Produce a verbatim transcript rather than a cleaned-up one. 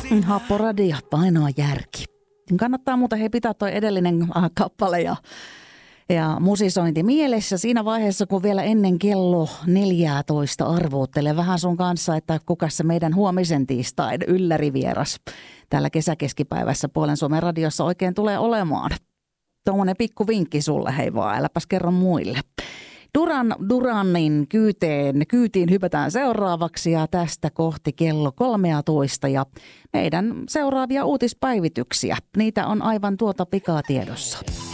Happoradio, ainoa järki. Kannattaa muuten hei pitää toi edellinen äh, kappale ja, ja musisointi mielessä siinä vaiheessa, kun vielä ennen kello neljätoista arvuuttele vähän sun kanssa, että kuka se meidän huomisen tiistain yllärivieras täällä kesäkeskipäivässä Puolen Suomen radiossa oikein tulee olemaan. Tuommoinen pikku vinkki sulle, hei vaan, äläpäs kerro muille. Duran Duranin kyyteen, kyytiin hypätään seuraavaksi ja tästä kohti kello kolmetoista ja meidän seuraavia uutispäivityksiä. Niitä on aivan tuota pikaa tiedossa.